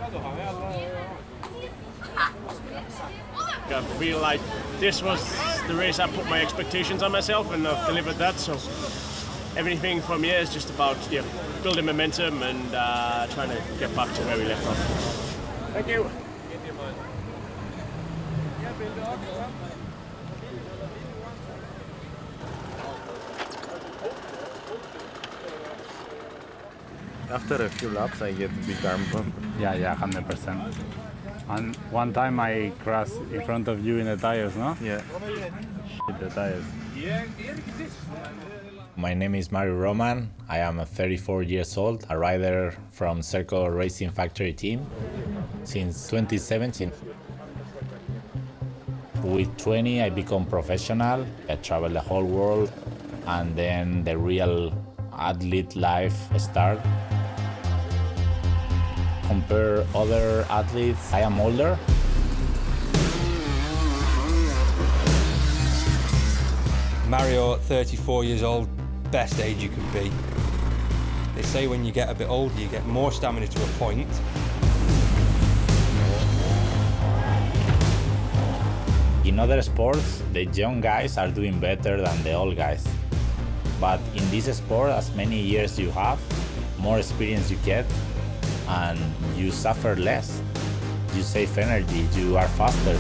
I feel like this was the race I put my expectations on myself, and I've delivered that. So everything from here is just about building momentum and trying to get back to where we left off. Thank you. After a few laps, I get a big arm bump. Yeah, 100%. And one time I crashed in front of you in the tires, no? Yeah. Shit, the tires. My name is Mario Roman. I am 34 years old, a rider from Circle Racing Factory team since 2017. With 20, I become professional. I travel the whole world, and then the real athlete life starts. Compare other athletes, I am older. Mario, 34 years old, best age you could be. They say when you get a bit older, you get more stamina to a point. In other sports, the young guys are doing better than the old guys. But in this sport, as many years you have, more experience you get, and you suffer less. You save energy, you are faster.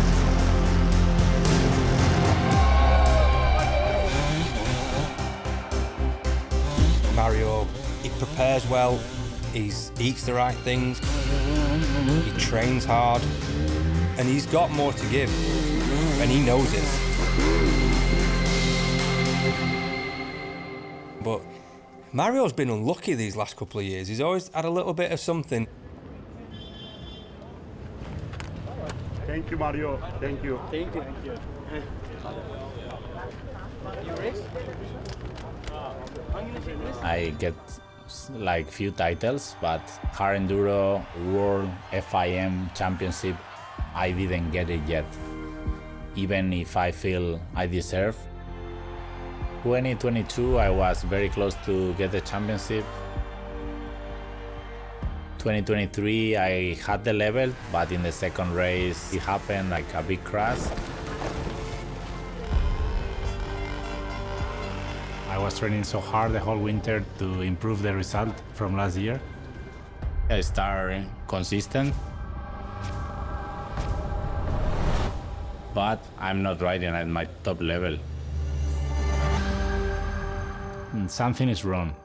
Mario, he prepares well, he eats the right things, he trains hard, and he's got more to give, and he knows it. But Mario's been unlucky these last couple of years. He's always had a little bit of something. Thank you, Mario. Thank you. Thank you. You race? I get like few titles, but hard enduro, world, FIM championship, I didn't get it yet, even if I feel I deserve. 2022, I was very close to get the championship. 2023, I had the level, but in the second race, it happened like a big crash. I was training so hard the whole winter to improve the result from last year. I started consistent, but I'm not riding at my top level. Something is wrong.